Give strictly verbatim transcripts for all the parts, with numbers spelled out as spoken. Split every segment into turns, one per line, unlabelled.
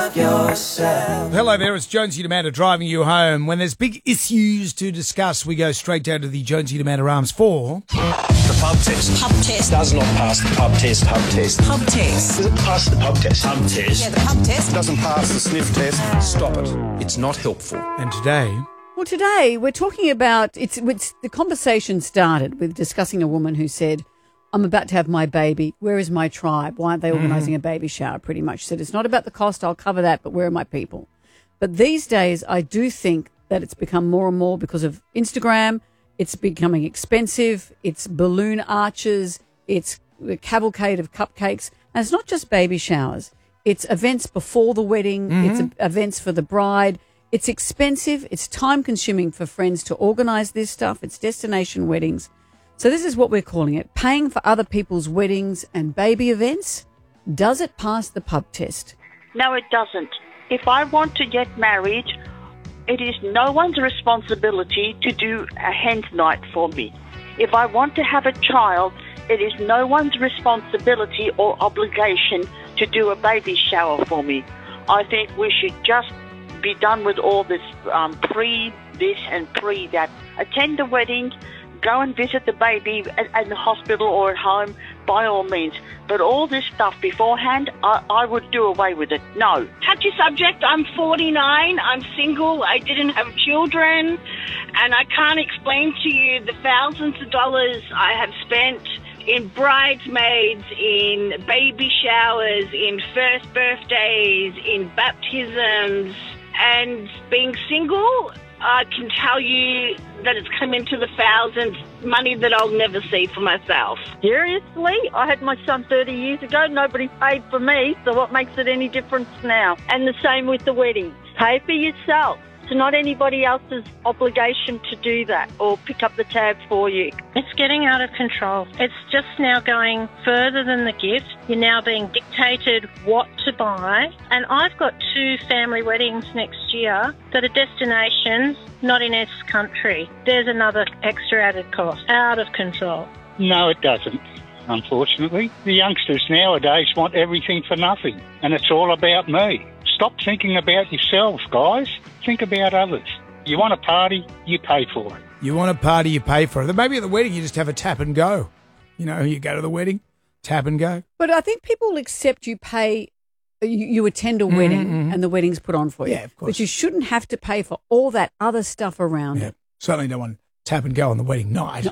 yourself.
Hello there, it's Jonesy Demanda driving you home. When there's big issues to discuss, we go straight down to the Jonesy Demanda arms for...
The pub test.
Pub test.
Does not pass the pub test. Pub test.
Pub test.
Does it pass the pub test? Pub test.
Yeah, the pub test.
Doesn't pass the sniff test. Stop it. It's not helpful.
And today...
Well, today we're talking about, it's, it's the conversation started with discussing a woman who said, I'm about to have my baby. Where is my tribe? Why aren't they organising mm. a baby shower? Pretty much said, it's not about the cost. I'll cover that. But where are my people? But these days, I do think that it's become more and more because of Instagram. It's becoming expensive. It's balloon arches. It's a cavalcade of cupcakes. And it's not just baby showers. It's events before the wedding. Mm-hmm. It's a, events for the bride. It's expensive. It's time consuming for friends to organise this stuff. It's destination weddings. So this is what we're calling it, paying for other people's weddings and baby events. Does it pass the pub test?
No, it doesn't. If I want to get married, it is no one's responsibility to do a hen night for me. If I want to have a child, it is no one's responsibility or obligation to do a baby shower for me. I think we should just be done with all this um, pre this and pre that. Attend the wedding. Go and visit the baby at, at the hospital or at home, by all means. But all this stuff beforehand, I, I would do away with it. No.
Touchy subject, I'm forty-nine, I'm single, I didn't have children, and I can't explain to you the thousands of dollars I have spent in bridesmaids, in baby showers, in first birthdays, in baptisms, and being single, I can tell you that it's come into the thousands, money that I'll never see for myself.
Seriously? I had my son thirty years ago. Nobody paid for me, so what makes it any difference now? And the same with the wedding. Pay for yourself. It's not anybody else's obligation to do that or pick up the tab for you.
It's getting out of control. It's just now going further than the gift. You're now being dictated what to buy. And I've got two family weddings next year that are destinations, not in this country. There's another extra added cost. Out of control.
No, it doesn't. Unfortunately, the youngsters nowadays want everything for nothing, and it's all about me. Stop thinking about yourselves, guys. Think about others. You want a party, you pay for it.
You want a party, you pay for it. Then maybe at the wedding you just have a tap and go. You know, you go to the wedding, tap and go.
But I think people will accept you pay, you, you attend a wedding mm-hmm. and the wedding's put on for you.
Yeah, of course.
But you shouldn't have to pay for all that other stuff around
yeah.
it.
Certainly don't want tap and go on the wedding night.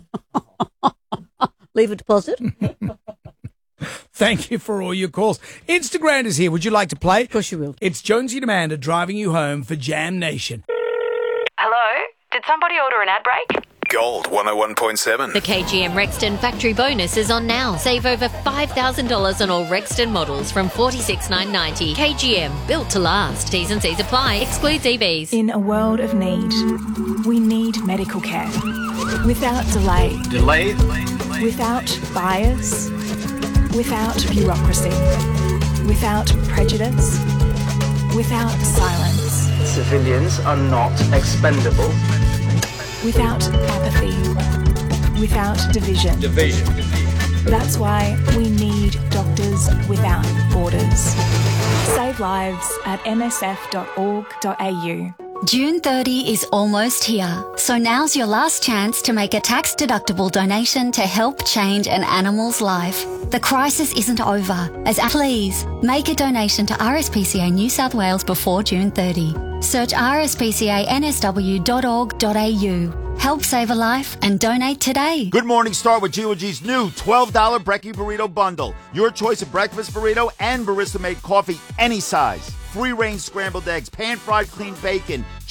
Leave a deposit.
Thank you for all your calls. Instagram is here. Would you like to play?
Of course you will.
It's Jonesy Demanda driving you home for Jam Nation.
Hello? Did somebody order an ad break?
Gold one oh one point seven.
The K G M Rexton factory bonus is on now. Save over five thousand dollars on all Rexton models from forty-six thousand nine hundred ninety dollars. K G M, built to last. T's and C's apply. Excludes E Vs.
In a world of need, we need medical care. Without delay.
Delay?
Without bias. Without bureaucracy. Without prejudice. Without silence.
Civilians are not expendable.
Without apathy. Without division.
Division.
That's why we need Doctors Without Borders. Save lives at m s f dot org dot a u.
June thirtieth is almost here, so now's your last chance to make a tax-deductible donation to help change an animal's life. The crisis isn't over, as please make a donation to R S P C A New South Wales before June thirtieth. Search r s p c a n s w dot org dot a u. Help save a life and donate today.
Good morning, start with G O G's new twelve dollars Brekkie Burrito Bundle. Your choice of breakfast burrito and barista-made coffee, any size. Free-range scrambled eggs, pan-fried clean bacon,